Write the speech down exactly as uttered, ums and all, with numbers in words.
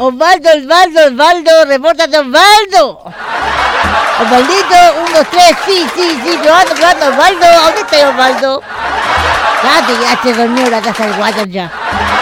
Osvaldo, Osvaldo, Osvaldo, repórtate, Osvaldo. Osvaldito, uno, dos, tres, sí, sí, sí, probando, probando, Osvaldo, ¿dónde está Osvaldo? Ya te quedaste dormido en la casa del Guayas ya.